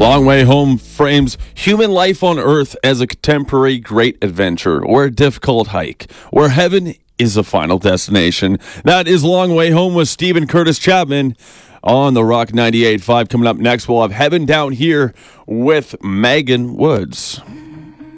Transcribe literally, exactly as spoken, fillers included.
Long Way Home frames human life on Earth as a contemporary great adventure or a difficult hike, where heaven is the final destination. That is Long Way Home with Stephen Curtis Chapman on the Rock ninety-eight point five. Coming up next, we'll have Heaven Down Here with Megan Woods.